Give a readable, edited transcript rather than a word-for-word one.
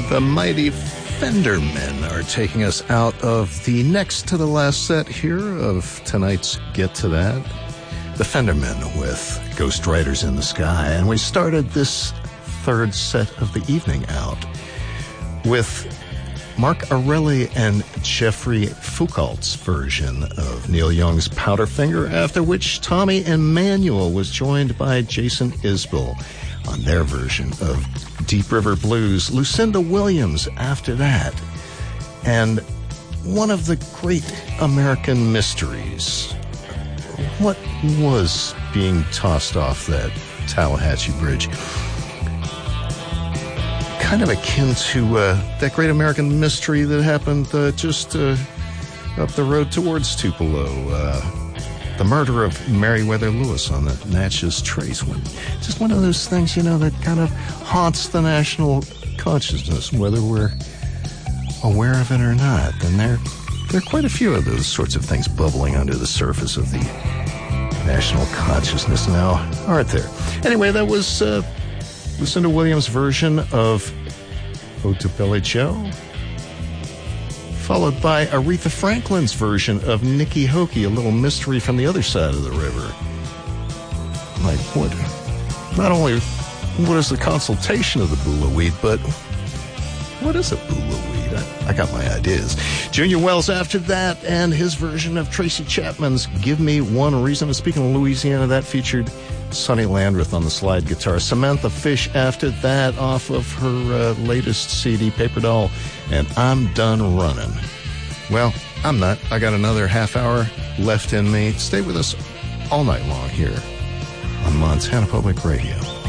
The mighty Fendermen are taking us out of the next to the last set here of tonight's Get to That. The Fendermen with Ghost Riders in the Sky. And we started this third set of the evening out with Mark Arelli and Jeffrey Foucault's version of Neil Young's Powderfinger, after which Tommy Emmanuel was joined by Jason Isbell on their version of Deep River Blues. Lucinda Williams after that. And one of the great American mysteries. What was being tossed off that Tallahatchie Bridge? Kind of akin to that great American mystery that happened just up the road towards Tupelo. The murder of Meriwether Lewis on the Natchez Trace. Just one of those things, that kind of haunts the national consciousness, whether we're aware of it or not. And there are quite a few of those sorts of things bubbling under the surface of the national consciousness now, aren't there? Anyway, that was Lucinda Williams' version of Ode to Billy Joe, followed by Aretha Franklin's version of Nikki Hokey, A Little Mystery from the Other Side of the River. Like, what? Not only what is the consultation of the bula weed, but what is a bula weed? I got my ideas. Junior Wells after that, and his version of Tracy Chapman's Give Me One Reason. And speaking of Louisiana, that featured Sonny Landreth on the slide guitar. Samantha Fish after that, off of her latest CD, Paper Doll, and I'm Done Running. Well, I'm not. I got another half hour left in me. Stay with us all night long here on Montana Public Radio.